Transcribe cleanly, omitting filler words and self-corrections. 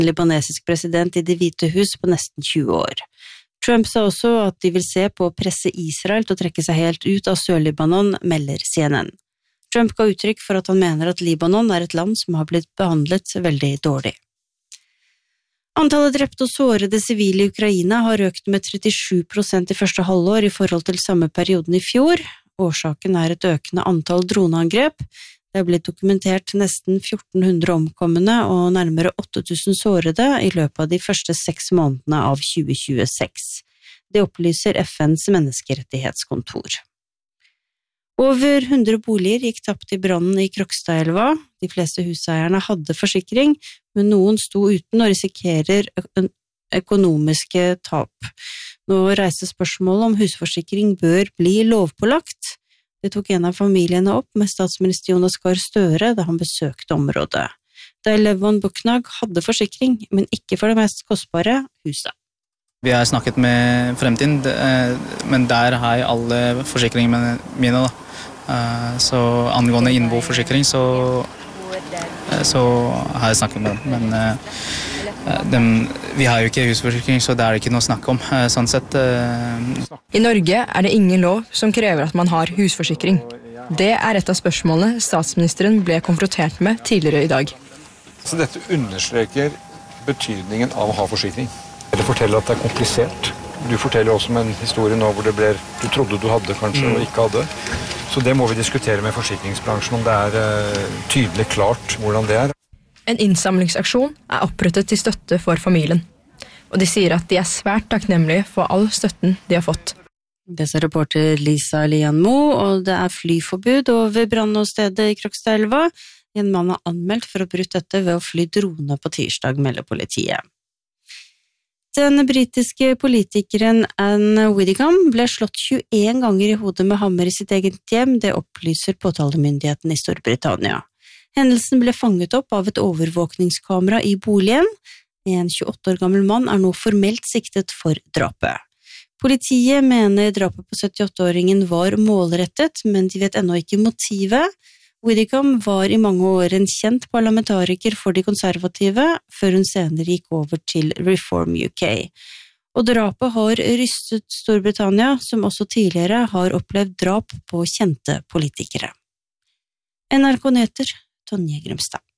libanesisk president i Det hvite hus på nesten 20 år. Trump sa også at de vil se på å presse Israel til å trekke seg helt ut av Sør-Libanon, melder CNN. Trump ga uttrykk for at han mener at Libanon er et land som har blitt behandlet veldig dårlig. Antallet drepte og sårede sivile i Ukraina har økt med 37% i første halvår i forhold til samme perioden i fjor. Årsaken er et økende antall droneangrep. Det er blitt dokumentert nesten 1400 omkomne og nærmere 8000 sårede i løpet av de første 6 månedene av 2026. Det opplyser FNs menneskerettighetskontor. Over 100 boliger gikk tapt i brannen i Krokstadelva. De fleste huseierne hadde forsikring, men noen sto uten og risikerer økonomiske tap. Nå reiser spørsmålet om husforsikring bør bli lovpålagt. Det tok en av familiene opp med statsminister Jonas Gahr Støre da han besøkte området. Levon Buknag hadde forsikring, men ikke for det mest kostbare huset. Vi har snakket med Fremtiden, men der har jeg alle forsikringene mine. Så angående innboforsikring så har jeg snakket med dem. Vi har jo ikke husforsikring, så det er ikke noe å snakke om. Sånn sett. I Norge er det ingen lov som krever at man har husforsikring. Det er et av spørsmålene statsministeren ble konfrontert med tidligere i dag. Så dette understreker betydningen av å ha forsikring. Det forteller at det er komplisert. Du forteller også om en historie nå hvor du trodde du hadde kanskje og ikke hadde. Så det må vi diskutere med forsikringsbransjen om det er tydelig klart hvordan det er. En innsamlingsaksjon er opprettet til støtte for familien. Og de sier at de er svært takknemlige for all støtten de har fått. Det sa reporter Lisa Lianmo, og det er flyforbud over brannåstedet i Krokstadelva. En mann har anmeldt for å ha brutt dette ved å fly drone på tirsdag, melder politiet. Den britiske politikeren Anne Widdecombe ble slått 21 ganger i hodet med hammer i sitt eget hjem, det opplyser påtalemyndigheten i Storbritannia. Hendelsen ble fanget opp av et overvåkningskamera i boligen. En 28 år gammel mann er nå formelt siktet for drapet. Politiet mener drapet på 78-åringen var målrettet, men de vet ennå ikke motivet. Widdecombe var i mange år en kjent parlamentariker for de konservative, før hun senere gikk over til Reform UK. Og drapet har rystet Storbritannia, som også tidligere har opplevd drap på kjente politikere. NRK Nyheter, Tonje Grimstad.